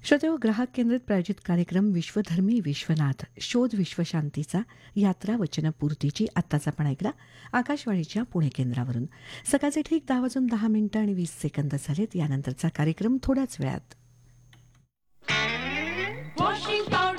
श्रोतेहो, ग्राहक केंद्रित प्रायोजित कार्यक्रम विश्वधर्मी विश्वनाथ शोध विश्वशांतीचा यात्रा वचनपूर्तीची आत्ताच आपण ऐकला आकाशवाणीच्या पुणे केंद्रावरून. सकाळचे ठीक 10 वाजून 10 मिनिटं आणि 20 सेकंद झालेत. यानंतरचा कार्यक्रम थोड्याच वेळात.